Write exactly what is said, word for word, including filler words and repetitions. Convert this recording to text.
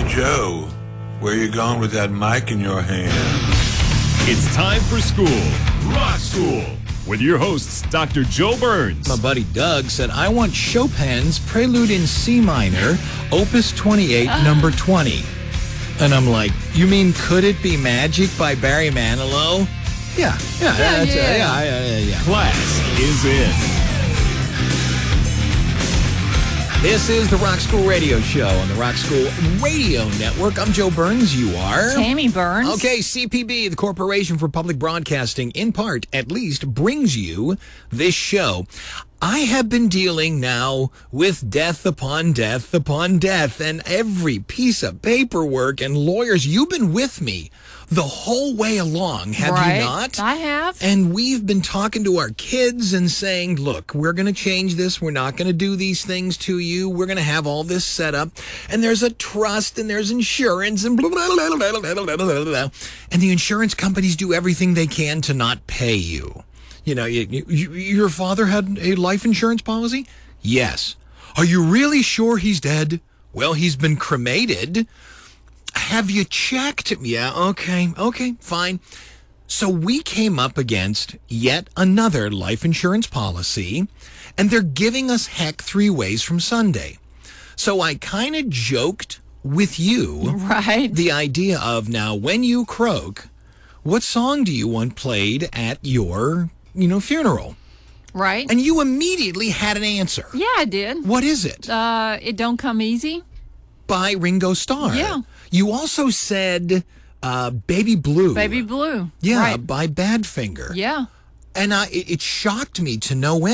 Joe, where you going with that mic in your hand? It's time for school. Rock School. With your hosts, Doctor Joe Burns. My buddy Doug said, I want Chopin's Prelude in C minor, Opus twenty-eight, number twenty. And I'm like, you mean Could It Be Magic by Barry Manilow? Yeah, yeah, Yeah, that's, yeah. Uh, yeah, yeah, yeah, yeah. Class is in. This is the Rock School Radio Show on the Rock School Radio Network. I'm Joe Burns. You are? Tammy Burns. Okay, C P B, the Corporation for Public Broadcasting, in part, at least, brings you this show. I have been dealing now with death upon death upon death, and every piece of paperwork and lawyers. You've been with me the whole way along, have right. you not? I have. And we've been talking to our kids and saying, look, we're going to change this. We're not going to do these things to you. We're going to have all this set up. And there's a trust and there's insurance and blah, blah, blah, blah, blah, blah, blah, blah. And the insurance companies do everything they can to not pay you. You know, you, you, your father had a life insurance policy? Yes. Are you really sure he's dead? Well, he's been cremated. Have you checked? Yeah, okay, okay, fine. So we came up against yet another life insurance policy, and they're giving us heck three ways from Sunday. So I kind of joked with you Right. the idea of, now, when you croak, what song do you want played at your, you know, funeral? Right. And you immediately had an answer. Yeah, I did. What is it? Uh, It Don't Come Easy. By Ringo Starr. Yeah. You also said uh, Baby Blue. Baby Blue. Yeah, Right. by Badfinger. Yeah. And I, it, it shocked me to no end.